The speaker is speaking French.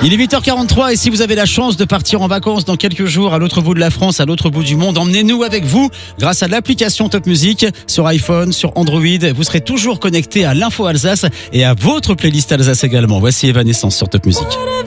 Il est 8h43 et si vous avez la chance de partir en vacances dans quelques jours à l'autre bout de la France, à l'autre bout du monde, emmenez-nous avec vous grâce à l'application Top Music sur iPhone, sur Android. Vous serez toujours connecté à l'info Alsace et à votre playlist Alsace également. Voici Evanescence sur Top Music.